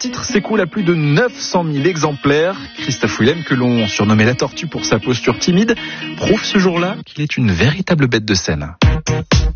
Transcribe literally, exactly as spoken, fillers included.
titre s'écoule à plus de neuf cent mille exemplaires. Christophe Willem, que l'on surnommait la tortue pour sa posture timide, prouve ce jour-là qu'il est une véritable bête de scène.